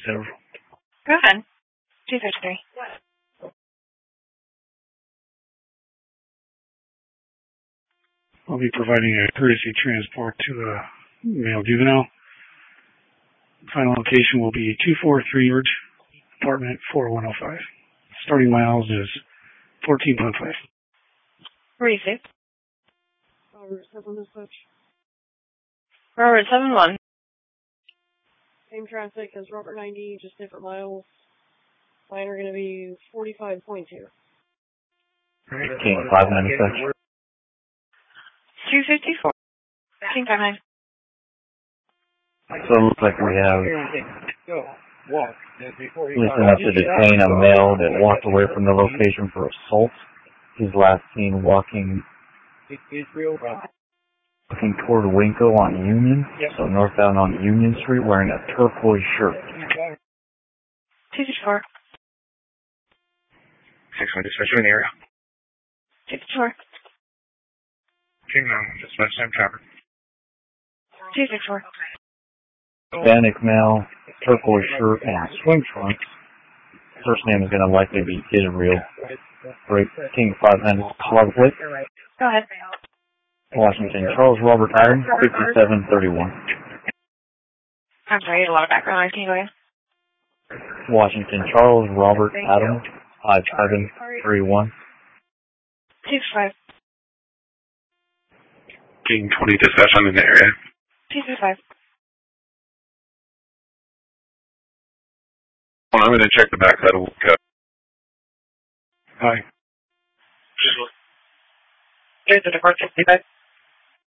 several. Go ahead. 253. I'll be providing a courtesy transport to a male juvenile. Final location will be 243 George, apartment 4105. Starting miles is 14.5. Receive. Robert 7 and such. Robert 7-1. Same traffic as Robert 90, just different miles. Mine are going to be 45.2. King 5 and such. 254. King 59. So it looks like we have police enough to detain a male that walked away from the location for assault. He's last seen walking toward Winco on Union, so northbound on Union Street, wearing a turquoise shirt. 254. 6-1 dispatcher in the area. 254. King dispatch same traffic. 264. Hispanic male, turquoise shirt, and swim trunks. First name is going to likely be Israel. Great King 500 Clubfoot. Go ahead. Washington Charles Robert Adam, 5731. I'm sorry, you had a lot of background noise. Can you go ahead? Washington Charles Robert Adam, 5731. 265. King 20 dispatch, I'm in the area. 265. Well, I'm going to check the backside of Winco. Hi. Here's the departure.